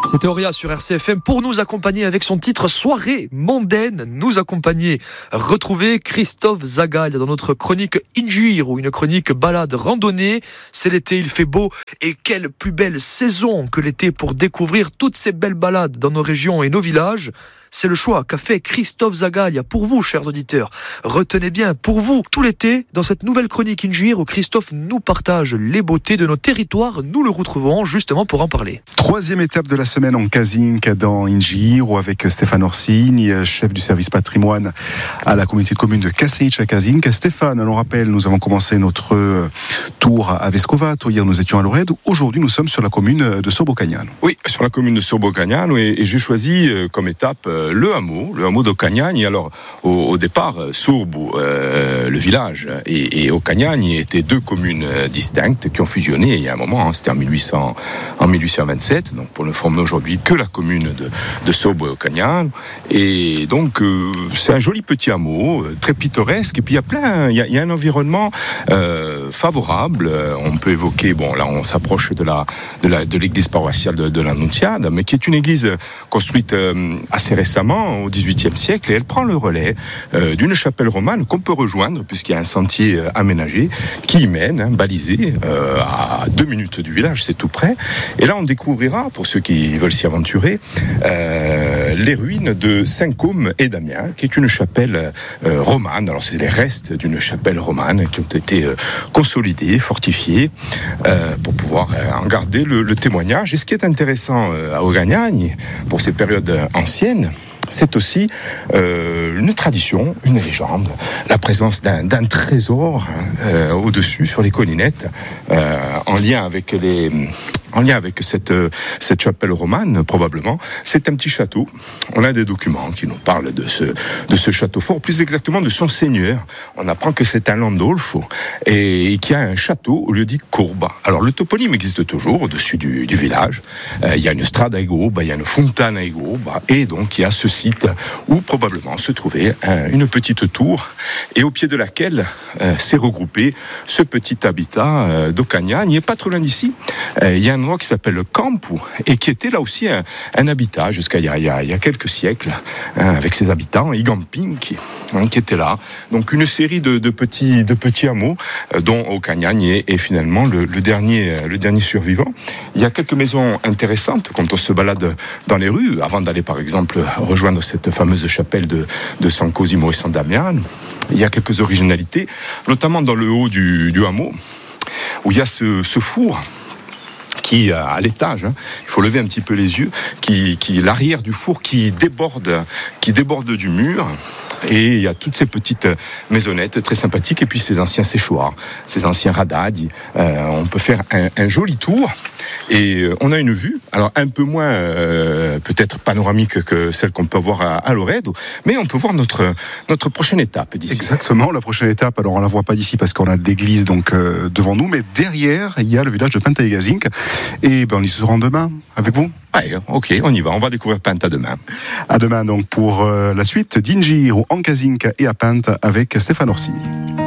C'était Auria sur RCFM pour nous accompagner avec son titre Soirée mondaine. Nous accompagner, retrouver Christophe Zagalia dans notre chronique Ingir ou une chronique balade randonnée. C'est l'été, il fait beau et quelle plus belle saison que l'été pour découvrir toutes ces belles balades dans nos régions et nos villages. C'est le choix qu'a fait Christophe Zagalia pour vous, chers auditeurs. Retenez bien, pour vous, tout l'été, dans cette nouvelle chronique Ingir où Christophe nous partage les beautés de nos territoires, nous le retrouvons justement pour en parler. Troisième étape de la semaine en Kazinc dans Ingir, ou avec Stéphane Orsini, chef du service patrimoine à la communauté de communes de Kaseic à Kazinc. Stéphane, on rappelle, nous avons commencé notre tour à Vescovato. Hier, nous étions à Lorède. Aujourd'hui, nous sommes sur la commune de Sorbo-Cagnano. Oui, sur la commune de Sorbo-Cagnano, et j'ai choisi comme étape le hameau d'Ocagnani. Alors, au départ, Sorbo, le village, et Ocagnani étaient deux communes distinctes qui ont fusionné il y a un moment, c'était en 1827, donc pour ne former aujourd'hui que la commune de Sorbo et Ocagnani. Et donc, c'est un joli petit hameau, très pittoresque, et puis il y a un environnement favorable. On peut évoquer, là on s'approche de l'église paroissiale de l'Annunziata, mais qui est une église construite assez récemment, au XVIIIe siècle, et elle prend le relais d'une chapelle romane qu'on peut rejoindre, puisqu'il y a un sentier aménagé qui y mène, balisé, à 2 minutes du village, c'est tout près. Et là on découvrira, pour ceux qui veulent s'y aventurer, les ruines de Saint-Côme et d'Amiens, qui est une chapelle romane. Alors c'est les restes d'une chapelle romane qui ont été consolidés, fortifiés, pour pouvoir en garder le témoignage. Et ce qui est intéressant à Ocagnani, pour ces périodes anciennes, c'est aussi une tradition, une légende, la présence d'un trésor au-dessus, sur les collinettes, en lien avec cette chapelle romane, probablement. C'est un petit château. On a des documents qui nous parlent de ce château fort, plus exactement de son seigneur. On apprend que c'est un Landolfo et qu'il y a un château au lieu dit Courba. Alors le toponyme existe toujours au-dessus du village. Il y a une strada ai Courba, il y a une fontana ai Courba, et donc il y a ce site où probablement se trouvait une petite tour, et au pied de laquelle s'est regroupé ce petit habitat d'Ocagnani. Et pas trop loin d'ici, il y a un endroit qui s'appelle le Campo, et qui était là aussi un habitat jusqu'à il y a quelques siècles, avec ses habitants, Igamping, qui était là. Donc une série de petits hameaux, dont Ocagnani est finalement le dernier survivant. Il y a quelques maisons intéressantes quand on se balade dans les rues, avant d'aller par exemple rejoindre cette fameuse chapelle de San Cosimo et San Damiano. Il y a quelques originalités, notamment dans le haut du hameau, où il y a ce four qui, à l'étage, il faut lever un petit peu les yeux, qui l'arrière du four qui déborde du mur. Et il y a toutes ces petites maisonnettes très sympathiques, et puis ces anciens séchoirs, ces anciens radadi. On peut faire un joli tour, et on a une vue, alors un peu moins peut-être panoramique que celle qu'on peut voir à Loredo, mais on peut voir notre prochaine étape d'ici. Exactement, la prochaine étape, alors on la voit pas d'ici parce qu'on a l'église donc devant nous, mais derrière il y a le village de Panta et Kazinc, et on y se rend demain avec vous. Ouais, ok, on y va, on va découvrir Panta demain. À demain donc pour la suite d'Ingir ou en Kazinc et à Panta avec Stéphane Orsini.